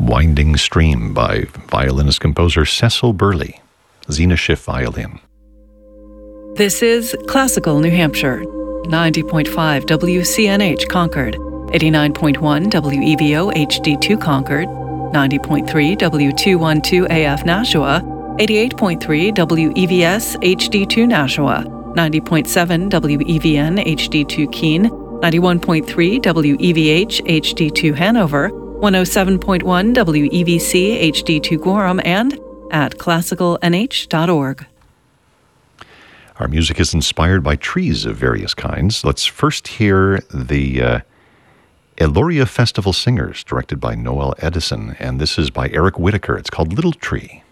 Winding Stream by violinist-composer Cecil Burley, Zena Schiff violin. This is Classical New Hampshire, 90.5 WCNH Concord, 89.1 WEVO HD2 Concord, 90.3 W212 AF Nashua, 88.3 WEVS HD2 Nashua, 90.7 WEVN HD2 Keene, 91.3 WEVH HD2 Hanover, 107.1 WEVC HD2 Gorham, and at classicalnh.org. Our music is inspired by trees of various kinds. Let's first hear the Eloria Festival Singers, directed by Noel Edison, and this is by Eric Whitaker. It's called Little Tree.